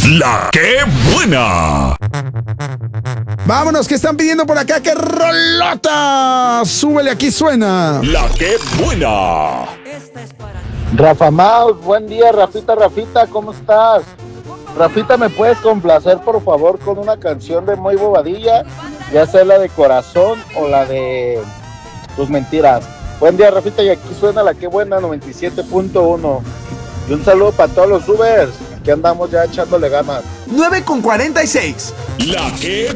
La que buena. Vámonos, que están pidiendo por acá que rolota. Súbele, aquí suena. La que buena. Rafa Maus, buen día, Rafita, ¿cómo estás? Rafita, ¿me puedes complacer por favor con una canción de Muy Bobadilla? Ya sea la de Corazón o la de Tus Mentiras. Buen día, Rafita, y aquí suena La que buena 97.1. Y un saludo para todos los Ubers, que andamos ya echándole ganas. 9:46. La que